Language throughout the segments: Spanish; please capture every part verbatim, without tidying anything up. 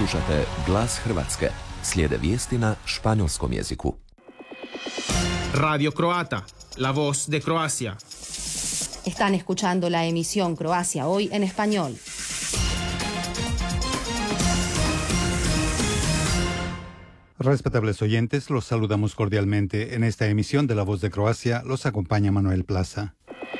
Slušate Glas Hrvatske. Slijede vijesti na španjolskom jeziku. Radio Croata, la voz de Croacia. Están escuchando la emisión Croacia Hoy en español. Respetables oyentes, los saludamos cordialmente. En esta emisión de La Voz de Croacia los acompaña Manuel Plaza.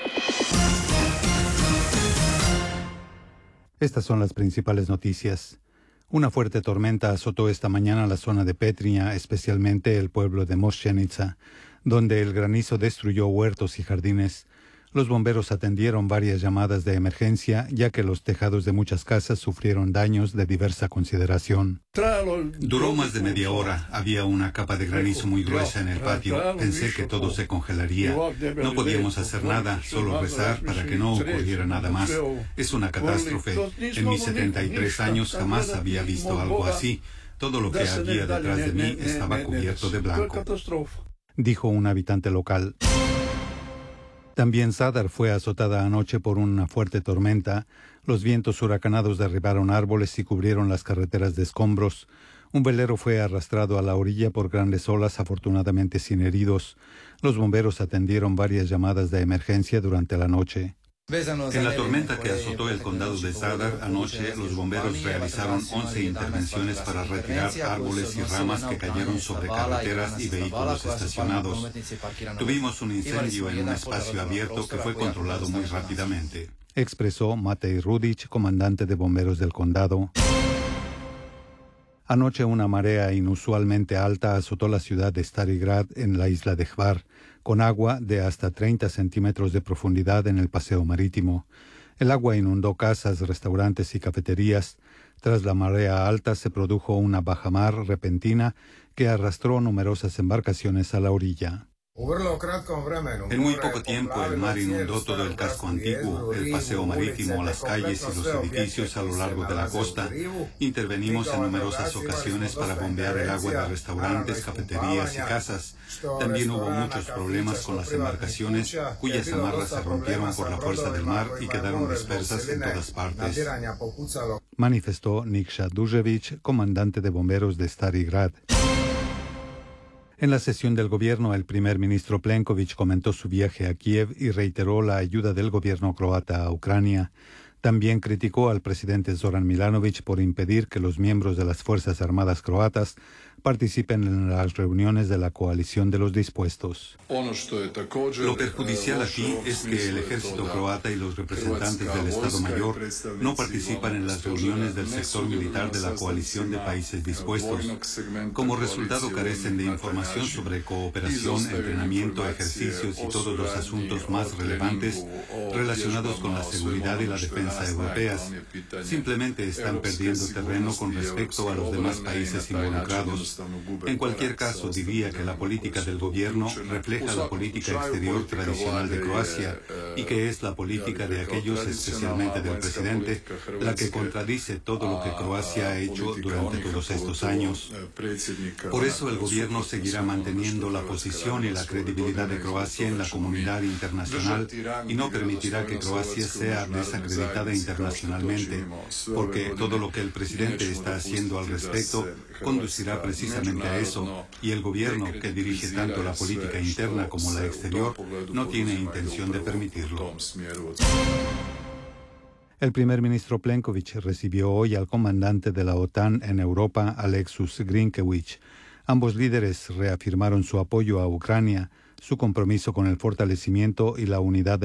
Estas son las principales noticias. Una fuerte tormenta azotó esta mañana la zona de Petrinja, especialmente el pueblo de Mošćenica, donde el granizo destruyó huertos y jardines. Los bomberos atendieron varias llamadas de emergencia, ya que los tejados de muchas casas sufrieron daños de diversa consideración. Duró más de media hora. Había una capa de granizo muy gruesa en el patio. Pensé que todo se congelaría. No podíamos hacer nada, solo rezar para que no ocurriera nada más. Es una catástrofe. En mis setenta y tres años jamás había visto algo así. Todo lo que había detrás de mí estaba cubierto de blanco, dijo un habitante local. También Zadar fue azotada anoche por una fuerte tormenta. Los vientos huracanados derribaron árboles y cubrieron las carreteras de escombros. Un velero fue arrastrado a la orilla por grandes olas, afortunadamente sin heridos. Los bomberos atendieron varias llamadas de emergencia durante la noche. En la tormenta que azotó el condado de Zadar anoche, los bomberos realizaron once intervenciones para retirar árboles y ramas que cayeron sobre carreteras y vehículos estacionados. Tuvimos un incendio en un espacio abierto que fue controlado muy rápidamente, expresó Matej Rudić, comandante de bomberos del condado. Anoche una marea inusualmente alta azotó la ciudad de Stari Grad en la isla de Hvar, con agua de hasta treinta centímetros de profundidad en el paseo marítimo. El agua inundó casas, restaurantes y cafeterías. Tras la marea alta se produjo una bajamar repentina que arrastró numerosas embarcaciones a la orilla. En muy poco tiempo el mar inundó todo el casco antiguo, el paseo marítimo, las calles y los edificios a lo largo de la costa. Intervenimos en numerosas ocasiones para bombear el agua de restaurantes, cafeterías y casas. También hubo muchos problemas con las embarcaciones, cuyas amarras se rompieron por la fuerza del mar y quedaron dispersas en todas partes, manifestó Nikša Dužević, comandante de bomberos de Stari Grad. En la sesión del gobierno, el primer ministro Plenković comentó su viaje a Kiev y reiteró la ayuda del gobierno croata a Ucrania. También criticó al presidente Zoran Milanović por impedir que los miembros de las Fuerzas Armadas croatas participen en las reuniones de la coalición de los dispuestos. Lo perjudicial aquí es que el ejército croata y los representantes del Estado Mayor no participan en las reuniones del sector militar de la coalición de países dispuestos. Como resultado carecen de información sobre cooperación, entrenamiento, ejercicios y todos los asuntos más relevantes relacionados con la seguridad y la defensa europeas. Simplemente están perdiendo terreno con respecto a los demás países involucrados. En cualquier caso, diría que la política del gobierno refleja la política exterior tradicional de Croacia y que es la política de aquellos, especialmente del presidente, la que contradice todo lo que Croacia ha hecho durante todos estos años. Por eso el gobierno seguirá manteniendo la posición y la credibilidad de Croacia en la comunidad internacional y no permitirá que Croacia sea desacreditada internacionalmente, porque todo lo que el presidente está haciendo al respecto conducirá precisamente precisamente a eso, y el gobierno, que dirige tanto la política interna como la exterior, no tiene intención de permitirlo. El primer ministro Plenković recibió hoy al comandante de la OTAN en Europa, Alexus Grinkewicz. Ambos líderes reafirmaron su apoyo a Ucrania, su compromiso con el fortalecimiento y la unidad de